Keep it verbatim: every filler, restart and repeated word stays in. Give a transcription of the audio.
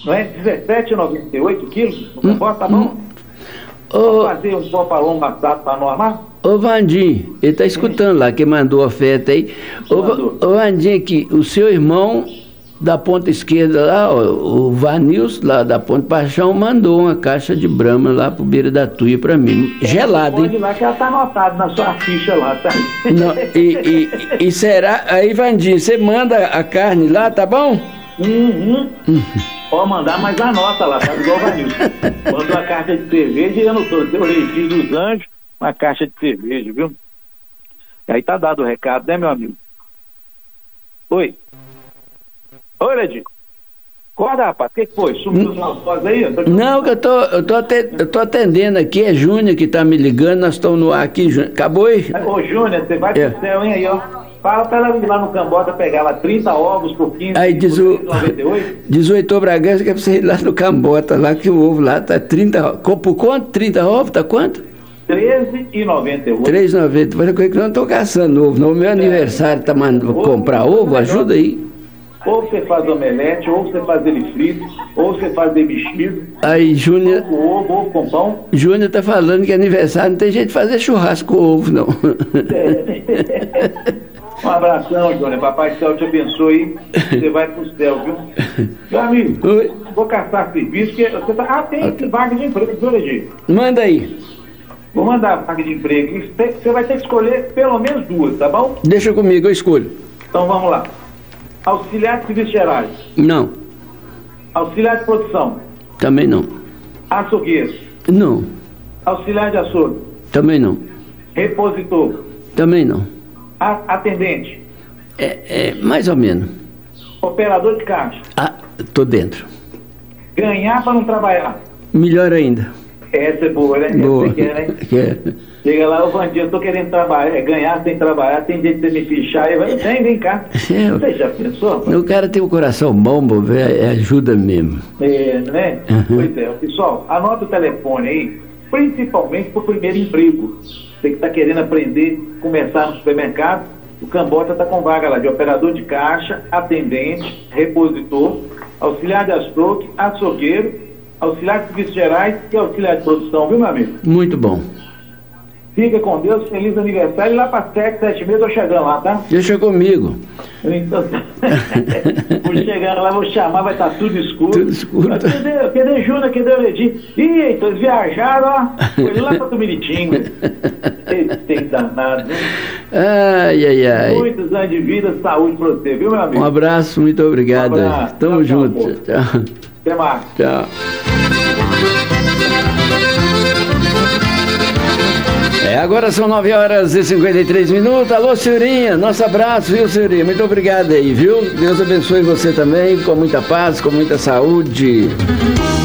não é? dezessete e noventa e oito quilos, o Hum, Cambota, tá bom? hum. Vamos Ô, fazer um pó palombo assado para nós lá? ô Vandim, ele tá escutando lá, que mandou a oferta aí. Ô, Va- Mandou. ô Vandim, aqui, o seu irmão da ponta esquerda lá, ó, o Vanils, lá da ponta Paixão, mandou uma caixa de Brahma lá pro Beira da Tuia pra mim. Gelada, Pode ir hein? lá que ela tá anotada na sua ficha lá, tá? Não, e, e, e será. Aí, Vandim, você manda a carne lá, tá bom? Uhum. Pode mandar, mas anota lá, faz igual o Vanilson. Manda uma caixa de cerveja e anotou. Seu Regis dos Anjos, uma caixa de cerveja, viu? E aí tá dado o recado, né, meu amigo? Oi. Oi, Ledinho. Acorda, rapaz. O que que foi? Sumiu os voz aí? Eu tô te- Não, que eu tô, eu tô, aten- eu tô atendendo aqui, é Júnior que tá me ligando, nós estamos no ar aqui, Júnior. Acabou aí? Ô, Júnior, você vai É. pro céu, hein, aí, ó. Fala pra ela ir lá no Cambota pegar lá trinta ovos por quinze, Aí diz o. por noventa e oito. Diz o Heitor Bragança que é pra você ir lá no Cambota, lá que o ovo lá tá trinta. co- Por quanto? trinta ovos? Tá quanto? treze e noventa e oito. três reais e noventa centavos. Olha coisa que eu não tô caçando ovo, não. Meu aniversário tá mandando comprar ovo, ajuda aí. Ou você faz omelete, ou você faz ele frito, ou você faz ele mexido, Aí, Júnior. com ovo, ovo com pão. Júnior tá falando que aniversário não tem jeito de fazer churrasco com ovo, não. Um abração, Júnior. Papai do céu te abençoe aí. Você vai pro céu, viu? Meu amigo, Oi. vou caçar serviço, porque você tá... Ah, tem vaga de emprego, viu, Ledir? Manda aí. Vou mandar a vaga de emprego. E você você vai ter que escolher pelo menos duas, tá bom? Deixa comigo, eu escolho. Então vamos lá. Auxiliar de serviços gerais, Não, auxiliar de produção, também não. açougueiro, Não, auxiliar de açougue, também não. repositor, Também não. a- atendente, É, é mais ou menos. operador de caixa. Ah, tô dentro. Ganhar para não trabalhar. Melhor ainda. Essa é boa, né? Boa. Essa quer, né? Quer. Chega lá, ô Vandinho, eu tô querendo trabalhar, é, ganhar sem trabalhar, tem jeito de você me fichar. Eu falei, vem, vem cá. É. Você já pensou? O cara tem o coração bom, bom, é, ajuda mesmo. É, né? Uhum. Pois é. Pessoal, anota o telefone aí, principalmente para o primeiro emprego. Você que está querendo aprender, começar no supermercado, o Cambota está com vaga lá de operador de caixa, atendente, repositor, auxiliar de açougue, açougueiro, auxiliar de serviços gerais e auxiliar de produção, viu, meu amigo? Muito bom. Fica com Deus, feliz aniversário. E lá para sete, sete meses eu chegando lá, tá? Deixa comigo. Então, vou chegando lá, vou chamar, vai estar tudo escuro. Tudo escuro. Mas cadê, cadê Júnior, cadê o Ledir? Ih, então eles viajaram, ó. Foi lá para Tumiritinho. Tem danado, né? Ai, ai, ai. Muitos anos de vida, saúde para você, viu, meu amigo? Um abraço, muito obrigado. Um abraço. Tamo Tchau, tchau, junto. pô. Tchau. Até mais. Tchau. É, agora são nove horas e cinquenta e três minutos. Alô, senhorinha, nosso abraço, viu, senhorinha? Muito obrigado aí, viu? Deus abençoe você também, com muita paz, com muita saúde.